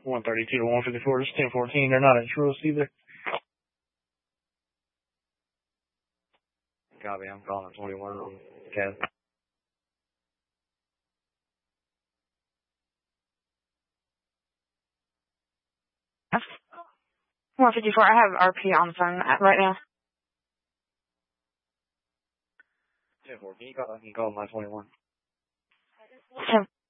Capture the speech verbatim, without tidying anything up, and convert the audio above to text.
one thirty-two to one fifty-four, just ten fourteen. They're not at Truist either. Copy, I'm calling at twenty-one. Okay. one fifty-four, I have R P on the phone right now. ten four, can you call, can you call my twenty-one? ten